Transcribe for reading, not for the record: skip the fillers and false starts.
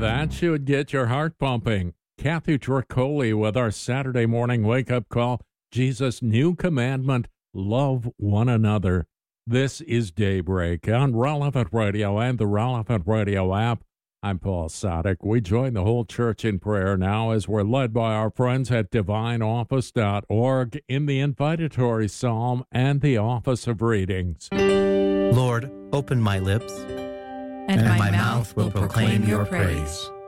That should get your heart pumping. Kathy Dracoli with our Saturday morning wake-up call. Jesus' new commandment, love one another. This is Daybreak on Relevant Radio and the Relevant Radio app. I'm Paul Sadek. We join the whole church in prayer now as we're led by our friends at divineoffice.org in the invitatory psalm and the office of readings. Lord, open my lips, and my mouth will proclaim your praise.